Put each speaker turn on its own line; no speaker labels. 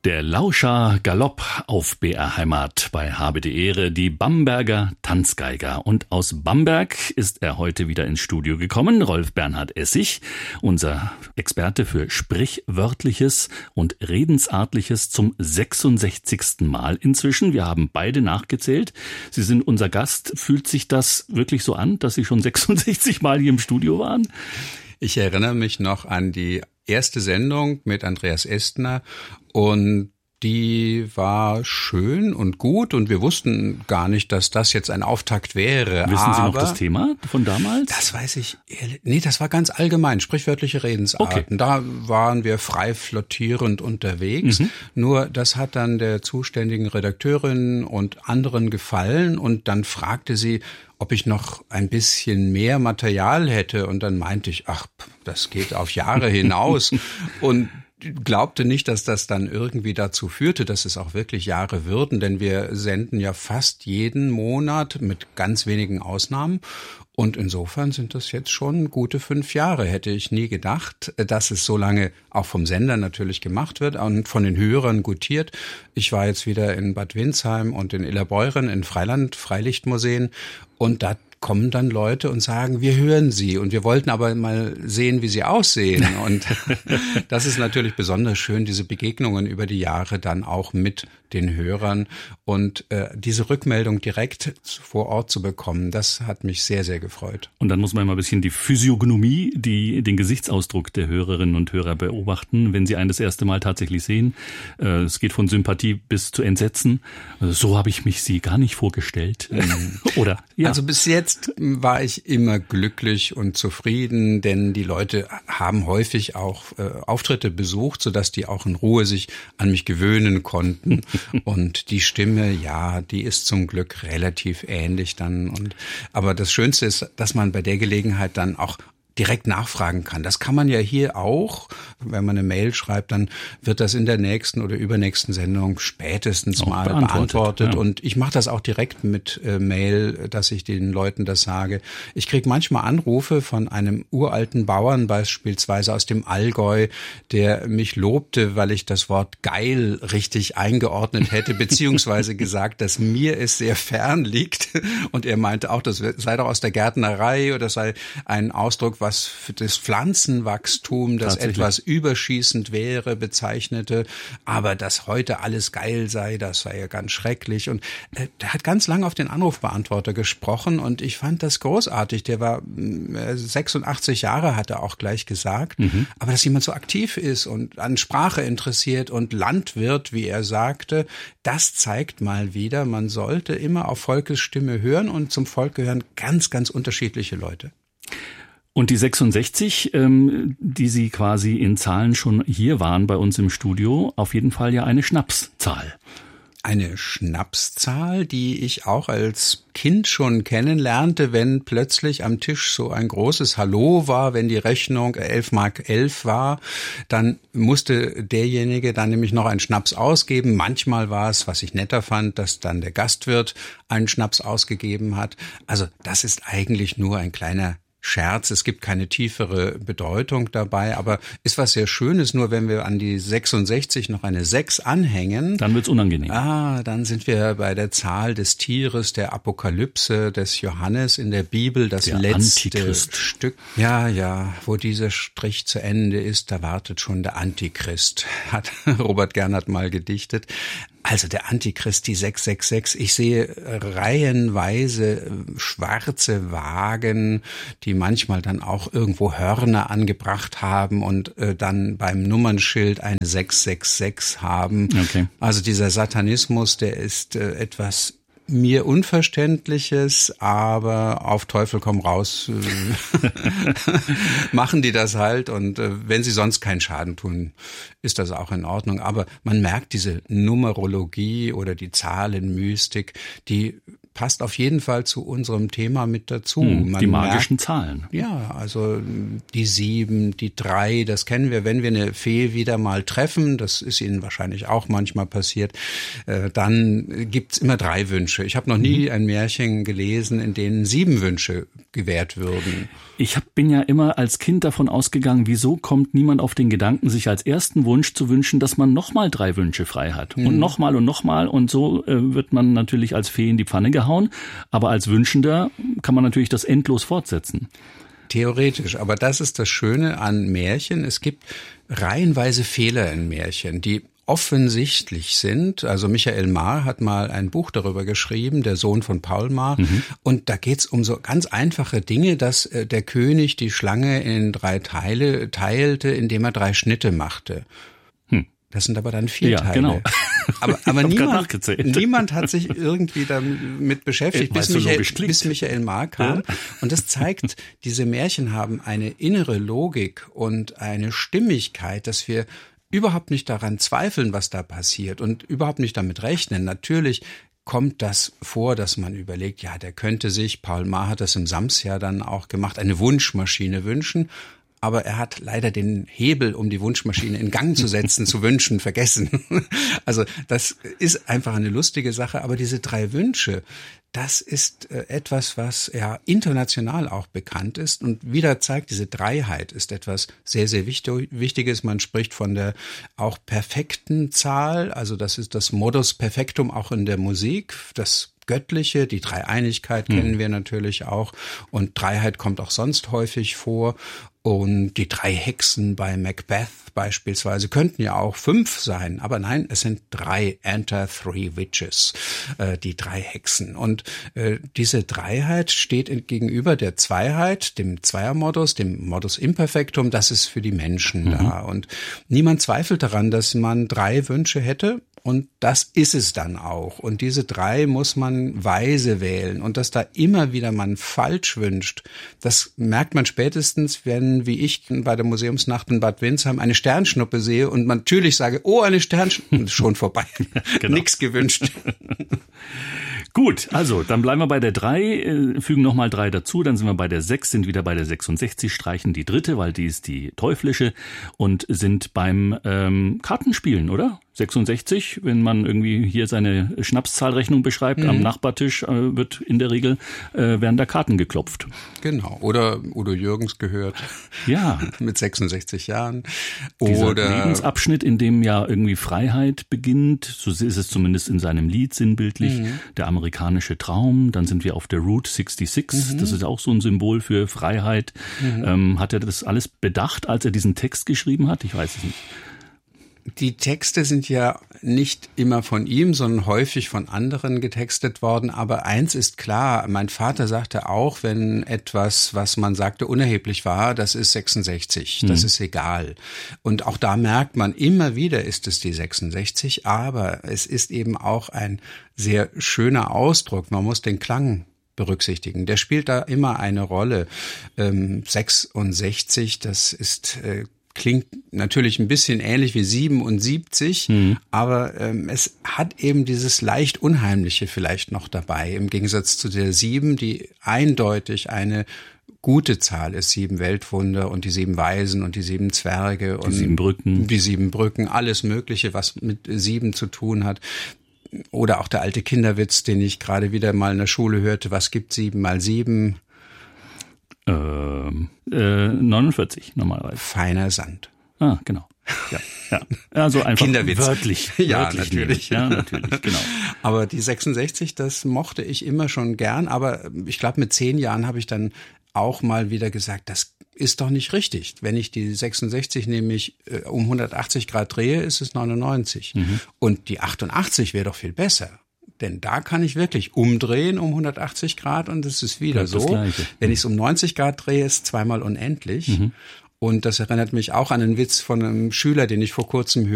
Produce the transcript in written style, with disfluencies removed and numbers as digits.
Der Lauscher Galopp auf BR Heimat. Bei Habe die Ehre die Bamberger Tanzgeiger. Und aus Bamberg ist er heute wieder ins Studio gekommen. Rolf Bernhard Essig, unser Experte für Sprichwörtliches und Redensartliches zum 66. Mal inzwischen. Wir haben beide nachgezählt. Sie sind unser Gast. Fühlt sich das wirklich so an, dass Sie schon 66 Mal hier im Studio waren?
Ich erinnere mich noch an die erste Sendung mit Andreas Estner und die war schön und gut und wir wussten gar nicht, dass das jetzt ein Auftakt wäre.
Wissen Sie noch das Thema von damals?
Das weiß ich ehrlich. Nee, das war ganz allgemein, sprichwörtliche Redensarten. Okay. Da waren wir frei flottierend unterwegs. Nur das hat dann der zuständigen Redakteurin und anderen gefallen und dann fragte sie, ob ich noch ein bisschen mehr Material hätte. Und dann meinte ich, ach, das geht auf Jahre hinaus. Und glaubte nicht, dass das dann irgendwie dazu führte, dass es auch wirklich Jahre würden. Denn wir senden ja fast jeden Monat mit ganz wenigen Ausnahmen. Und insofern sind das jetzt schon gute 5 Jahre. Hätte ich nie gedacht, dass es so lange auch vom Sender natürlich gemacht wird und von den Hörern gutiert. Ich war jetzt wieder in Bad Windsheim und in Illerbeuren in Freilichtmuseen und da kommen dann Leute und sagen, wir hören Sie und wir wollten aber mal sehen, wie Sie aussehen. Und das ist natürlich besonders schön, diese Begegnungen über die Jahre dann auch mit den Hörern und diese Rückmeldung direkt vor Ort zu bekommen, das hat mich sehr, sehr gefreut.
Und dann muss man immer ein bisschen die Physiognomie, den Gesichtsausdruck der Hörerinnen und Hörer beobachten, wenn sie einen das erste Mal tatsächlich sehen. Es geht von Sympathie bis zu Entsetzen. So habe ich Sie gar nicht vorgestellt. Oder? Ja.
Also bis jetzt war ich immer glücklich und zufrieden, denn die Leute haben häufig auch Auftritte besucht, sodass die auch in Ruhe sich an mich gewöhnen konnten. Und die Stimme, ja, die ist zum Glück relativ ähnlich dann. Aber das Schönste ist, dass man bei der Gelegenheit dann auch direkt nachfragen kann. Das kann man ja hier auch. Wenn man eine Mail schreibt, dann wird das in der nächsten oder übernächsten Sendung spätestens auch mal beantwortet. Ja. Und ich mache das auch direkt mit Mail, dass ich den Leuten das sage. Ich kriege manchmal Anrufe von einem uralten Bauern, beispielsweise aus dem Allgäu, der mich lobte, weil ich das Wort geil richtig eingeordnet hätte, beziehungsweise gesagt, dass mir es sehr fern liegt. Und er meinte auch, das sei doch aus der Gärtnerei oder das sei ein Ausdruck, was für das Pflanzenwachstum, das etwas überschießend wäre, bezeichnete, aber dass heute alles geil sei, das sei ja ganz schrecklich. Und der hat ganz lange auf den Anrufbeantworter gesprochen und ich fand das großartig. Der war 86 Jahre, hat er auch gleich gesagt. Aber dass jemand so aktiv ist und an Sprache interessiert und Landwirt, wie er sagte, das zeigt mal wieder, man sollte immer auf Volkes Stimme hören und zum Volk gehören ganz, ganz unterschiedliche Leute.
Und die 66, die Sie quasi in Zahlen schon hier waren bei uns im Studio, auf jeden Fall ja eine Schnapszahl.
Eine Schnapszahl, die ich auch als Kind schon kennenlernte, wenn plötzlich am Tisch so ein großes Hallo war, wenn die Rechnung 11,11 Mark war, dann musste derjenige dann nämlich noch einen Schnaps ausgeben. Manchmal war es, was ich netter fand, dass dann der Gastwirt einen Schnaps ausgegeben hat. Also das ist eigentlich nur ein kleiner Scherz, es gibt keine tiefere Bedeutung dabei, aber ist was sehr Schönes, nur wenn wir an die 66 noch eine 6 anhängen.
Dann wird's unangenehm.
Dann sind wir bei der Zahl des Tieres, der Apokalypse des Johannes in der Bibel, das der letzte Antichrist. Stück. Ja, wo dieser Strich zu Ende ist, da wartet schon der Antichrist, hat Robert Gernhardt mal gedichtet. Also der Antichrist, die 666. Ich sehe reihenweise schwarze Wagen, die manchmal dann auch irgendwo Hörner angebracht haben und dann beim Nummernschild eine 666 haben. Okay. Also dieser Satanismus, der ist etwas mir Unverständliches, aber auf Teufel komm raus machen die das halt und wenn sie sonst keinen Schaden tun, ist das auch in Ordnung. Aber man merkt diese Numerologie oder die Zahlenmystik, die passt auf jeden Fall zu unserem Thema mit dazu.
Die magischen Zahlen.
Ja, also die 7, die 3, das kennen wir, wenn wir eine Fee wieder mal treffen, das ist Ihnen wahrscheinlich auch manchmal passiert, dann gibt's immer 3 Wünsche. Ich habe noch nie ein Märchen gelesen, in denen 7 Wünsche gewährt würden.
Ich bin ja immer als Kind davon ausgegangen, wieso kommt niemand auf den Gedanken, sich als ersten Wunsch zu wünschen, dass man nochmal 3 Wünsche frei hat. Und nochmal und so wird man natürlich als Fee in die Pfanne gehauen. Aber als Wünschender kann man natürlich das endlos fortsetzen.
Theoretisch, aber das ist das Schöne an Märchen. Es gibt reihenweise Fehler in Märchen, die offensichtlich sind. Also Michael Mar hat mal ein Buch darüber geschrieben, der Sohn von Paul Mar. Und da geht's um so ganz einfache Dinge, dass der König die Schlange in 3 Teile teilte, indem er 3 Schnitte machte. Das sind aber dann 4 Teile.
Genau.
Aber niemand hat sich irgendwie damit beschäftigt, bis Michael Mar kam. Ja. Und das zeigt, diese Märchen haben eine innere Logik und eine Stimmigkeit, dass wir überhaupt nicht daran zweifeln, was da passiert und überhaupt nicht damit rechnen. Natürlich kommt das vor, dass man überlegt, ja, der könnte sich, Paul Maar hat das im Sams ja dann auch gemacht, eine Wunschmaschine wünschen. Aber er hat leider den Hebel, um die Wunschmaschine in Gang zu setzen, zu wünschen, vergessen. Also das ist einfach eine lustige Sache. Aber diese 3 Wünsche, das ist etwas, was ja international auch bekannt ist und wieder zeigt, diese Dreiheit ist etwas sehr, sehr Wichtiges. Man spricht von der auch perfekten Zahl. Also das ist das Modus Perfectum auch in der Musik. Das Göttliche, die Dreieinigkeit kennen wir natürlich auch. Und Dreiheit kommt auch sonst häufig vor. Und die 3 Hexen bei Macbeth beispielsweise könnten ja auch 5 sein. Aber nein, es sind 3, Enter 3 Witches, die 3 Hexen. Und diese Dreiheit steht gegenüber der Zweiheit, dem Zweiermodus, dem Modus Imperfectum. Das ist für die Menschen da. Und niemand zweifelt daran, dass man 3 Wünsche hätte. Und das ist es dann auch. Und diese 3 muss man weise wählen. Und dass da immer wieder man falsch wünscht, das merkt man spätestens, wenn, wie ich bei der Museumsnacht in Bad Windsheim, eine Sternschnuppe sehe und man natürlich sage, oh, eine Sternschnuppe, schon vorbei. Genau. Nix gewünscht.
Gut, also dann bleiben wir bei der 3, fügen nochmal 3 dazu, dann sind wir bei der 6, sind wieder bei der 66, streichen die 3., weil die ist die teuflische und sind beim Kartenspielen, oder? 66, wenn man irgendwie hier seine Schnapszahlrechnung beschreibt, am Nachbartisch wird in der Regel werden da Karten geklopft.
Genau, oder Udo Jürgens gehört.
Ja.
Mit 66 Jahren.
Dieser Lebensabschnitt, in dem ja irgendwie Freiheit beginnt, so ist es zumindest in seinem Lied sinnbildlich, der amerikanische Traum, dann sind wir auf der Route 66, das ist auch so ein Symbol für Freiheit. Hat er das alles bedacht, als er diesen Text geschrieben hat? Ich weiß es nicht.
Die Texte sind ja nicht immer von ihm, sondern häufig von anderen getextet worden. Aber eins ist klar, mein Vater sagte auch, wenn etwas, was man sagte, unerheblich war, das ist 66, das ist egal. Und auch da merkt man, immer wieder ist es die 66, aber es ist eben auch ein sehr schöner Ausdruck. Man muss den Klang berücksichtigen. Der spielt da immer eine Rolle. 66, das ist klingt natürlich ein bisschen ähnlich wie 77, aber es hat eben dieses leicht Unheimliche vielleicht noch dabei, im Gegensatz zu der 7, die eindeutig eine gute Zahl ist, 7 Weltwunder und die 7 Weisen und die 7 Zwerge und die 7 Brücken, alles Mögliche, was mit 7 zu tun hat. Oder auch der alte Kinderwitz, den ich gerade wieder mal in der Schule hörte, was gibt 7 mal 7?
49 normalerweise.
Feiner Sand.
Ah, genau. Ja. Also einfach
Kinderwitz.
Wörtlich.
Ja, natürlich.
Ja, natürlich, genau.
Aber die 66, das mochte ich immer schon gern. Aber ich glaube, mit 10 Jahren habe ich dann auch mal wieder gesagt, das ist doch nicht richtig. Wenn ich die 66 nämlich um 180 Grad drehe, ist es 99. Und die 88 wäre doch viel besser. Denn da kann ich wirklich umdrehen um 180 Grad und es ist wieder so. Wenn ich es um 90 Grad drehe, ist zweimal unendlich. Und das erinnert mich auch an einen Witz von einem Schüler, den ich vor kurzem